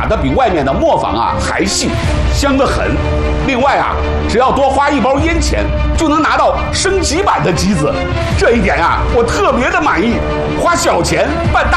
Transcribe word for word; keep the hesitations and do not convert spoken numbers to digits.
打得比外面的磨坊啊还细，香得很。另外啊，只要多花一包烟钱，就能拿到升级版的机子，这一点啊，我特别的满意。花小钱办大。